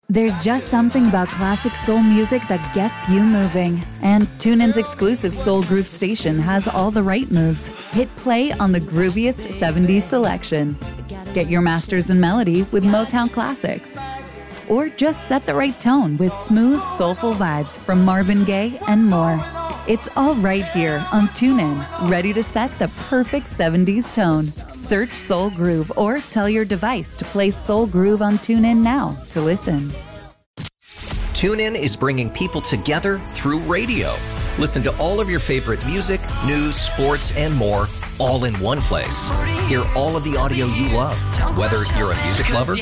There's just something about classic soul music that gets you moving. And TuneIn's exclusive Soul Groove station has all the right moves. Hit play on the grooviest 70s selection. Get your masters in melody with Motown classics. Or just set the right tone with smooth, soulful vibes from Marvin Gaye and more. It's all right here on TuneIn, ready to set the perfect 70s tone. Search Soul Groove or tell your device to play Soul Groove on TuneIn now to listen. TuneIn is bringing people together through radio. Listen to all of your favorite music, news, sports, and more all in one place. Hear all of the audio you love, whether you're a music lover,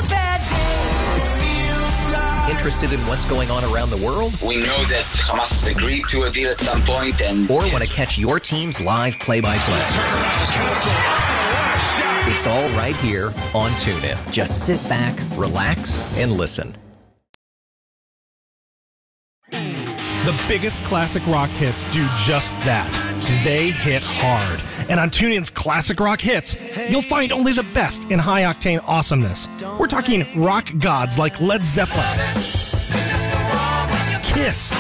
interested in what's going on around the world? We know that Hamas has agreed to a deal at some point, or want to catch your team's live play-by-play. It's all right here on TuneIn. Just sit back, relax, and listen. The biggest classic rock hits do just that. They hit hard. And on TuneIn's Classic Rock Hits, you'll find only the best in high-octane awesomeness. We're talking rock gods like Led Zeppelin, Kiss,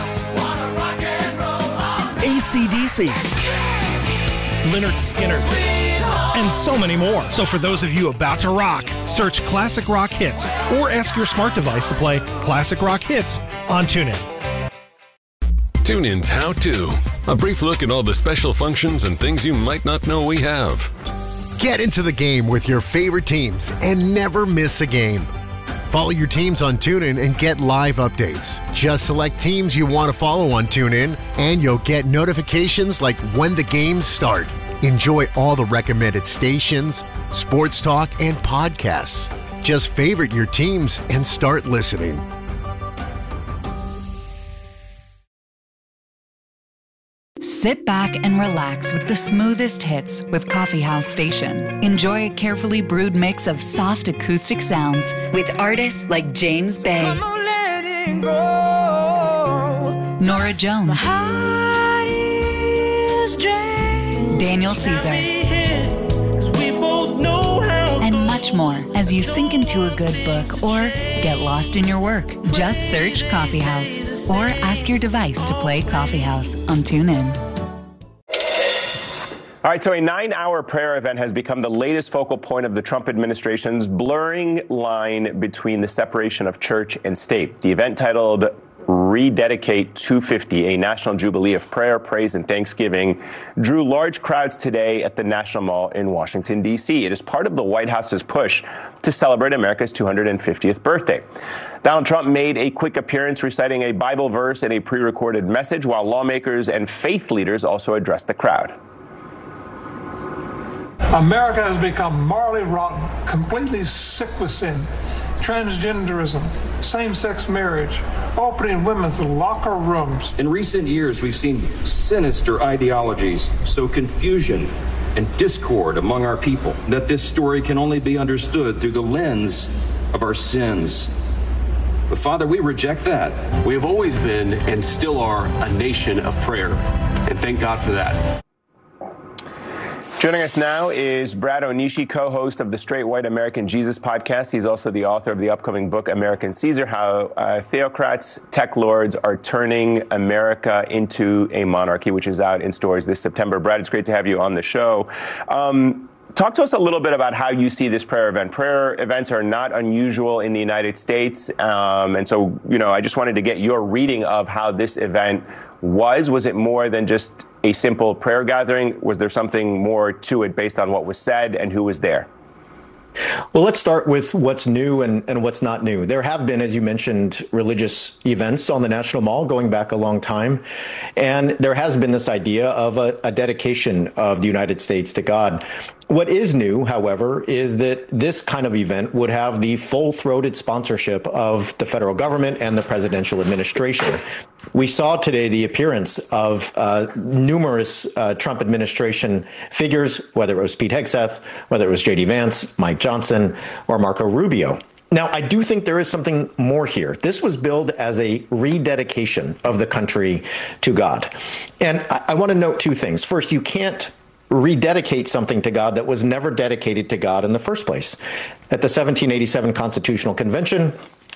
AC/DC, Lynyrd Skynyrd, and so many more. So for those of you about to rock, search Classic Rock Hits or ask your smart device to play Classic Rock Hits on TuneIn. TuneIn's How To. A brief look at all the special functions and things you might not know we have. Get into the game with your favorite teams and never miss a game. Follow your teams on TuneIn and get live updates. Just select teams you want to follow on TuneIn and you'll get notifications like when the games start. Enjoy all the recommended stations, sports talk, and podcasts. Just favorite your teams and start listening. Sit back and relax with the smoothest hits with Coffee House Station. Enjoy a carefully brewed mix of soft acoustic sounds with artists like James Bay, Nora Jones, Daniel Caesar, and much more as you sink into a good book or get lost in your work. Just search Coffee House or ask your device to play Coffee House on TuneIn. All right, so a 9-hour prayer event has become the latest focal point of the Trump administration's blurring line between the separation of church and state. The event, titled Rededicate 250, a national jubilee of prayer, praise, and thanksgiving, drew large crowds today at the National Mall in Washington, D.C. It is part of the White House's push to celebrate America's 250th birthday. Donald Trump made a quick appearance reciting a Bible verse and a pre-recorded message, while lawmakers and faith leaders also addressed the crowd. America has become morally rotten, completely sick with sin. Transgenderism, same-sex marriage, opening women's locker rooms. In recent years, we've seen sinister ideologies sow confusion and discord among our people, that this story can only be understood through the lens of our sins. But Father, we reject that. We have always been and still are a nation of prayer, and thank God for that. Joining us now is Brad Onishi, co-host of the Straight White American Jesus podcast. He's also the author of the upcoming book, American Caesar, How Theocrats, Tech Lords Are Turning America into a Monarchy, which is out in stores this September. Brad, it's great to have you on the show. Talk to us a little bit about how you see this prayer event. Prayer events are not unusual in the United States. And so, I just wanted to get your reading of how this event was. Was it more than just a simple prayer gathering? Was there something more to it based on what was said and who was there? Well, let's start with what's new and what's not new. There have been, as you mentioned, religious events on the National Mall going back a long time. And there has been this idea of a dedication of the United States to God. What is new, however, is that this kind of event would have the full-throated sponsorship of the federal government and the presidential administration. We saw today the appearance of numerous Trump administration figures, whether it was Pete Hegseth, whether it was J.D. Vance, Mike Johnson, or Marco Rubio. Now, I do think there is something more here. This was billed as a rededication of the country to God. And I want to note two things. First, you can't rededicate something to God that was never dedicated to God in the first place. At the 1787 Constitutional Convention,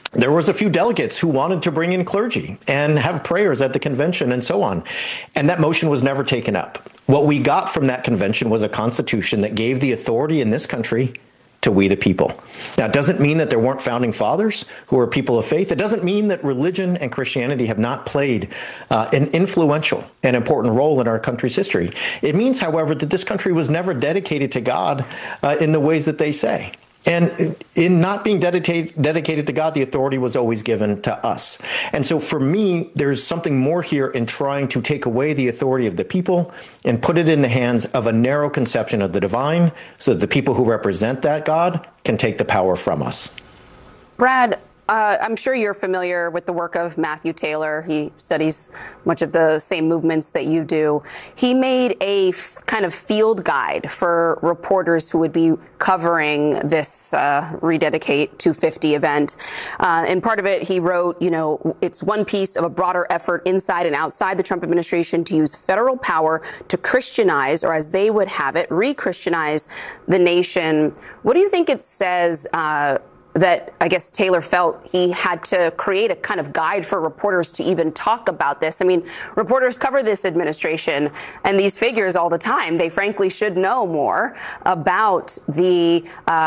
there was a few delegates who wanted to bring in clergy and have prayers at the convention and so on. And that motion was never taken up. What we got from that convention was a constitution that gave the authority in this country to we the people. Now, it doesn't mean that there weren't founding fathers who were people of faith. It doesn't mean that religion and Christianity have not played an influential and important role in our country's history. It means, however, that this country was never dedicated to God in the ways that they say. And in not being dedicated to God, the authority was always given to us. And so for me, there's something more here in trying to take away the authority of the people and put it in the hands of a narrow conception of the divine so that the people who represent that God can take the power from us. Brad, I'm sure you're familiar with the work of Matthew Taylor. He studies much of the same movements that you do. He made a kind of field guide for reporters who would be covering this Rededicate 250 event. And part of it, he wrote, it's one piece of a broader effort inside and outside the Trump administration to use federal power to Christianize, or as they would have it, re-Christianize the nation. What do you think it says that I guess Taylor felt he had to create a kind of guide for reporters to even talk about this? I mean, reporters cover this administration and these figures all the time. They frankly should know more about the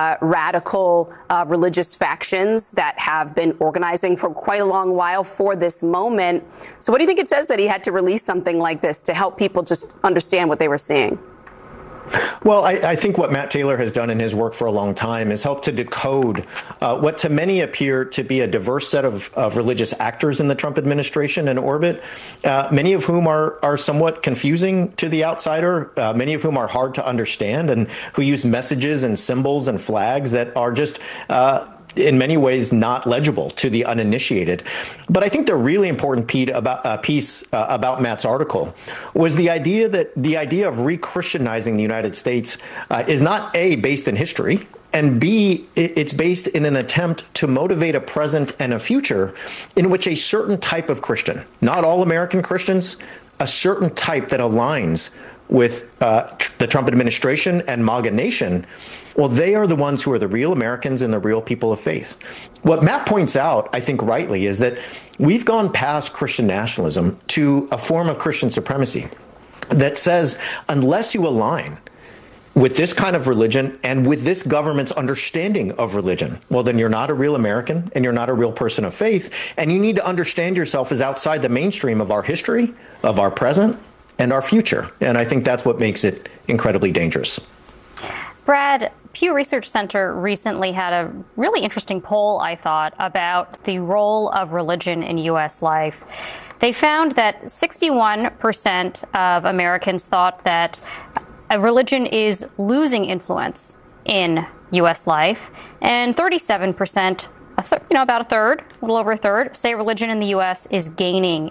radical religious factions that have been organizing for quite a long while for this moment. So what do you think it says that he had to release something like this to help people just understand what they were seeing? Well, I think what Matt Taylor has done in his work for a long time is help to decode what to many appear to be a diverse set of religious actors in the Trump administration and orbit, many of whom are somewhat confusing to the outsider, many of whom are hard to understand and who use messages and symbols and flags that are just in many ways not legible to the uninitiated. But I think the really important piece about Matt's article was the idea of re-Christianizing the United States is not A, based in history, and B, it's based in an attempt to motivate a present and a future in which a certain type of Christian, not all American Christians, a certain type that aligns with the Trump administration and MAGA Nation, well, they are the ones who are the real Americans and the real people of faith. What Matt points out, I think rightly, is that we've gone past Christian nationalism to a form of Christian supremacy that says unless you align with this kind of religion and with this government's understanding of religion, well, then you're not a real American and you're not a real person of faith. And you need to understand yourself as outside the mainstream of our history, of our present, and our future. And I think that's what makes it incredibly dangerous. Brad, Pew Research Center recently had a really interesting poll, I thought, about the role of religion in U.S. life. They found that 61% of Americans thought that a religion is losing influence in U.S. life, and 37%, about a third, a little over a third, say religion in the U.S. is gaining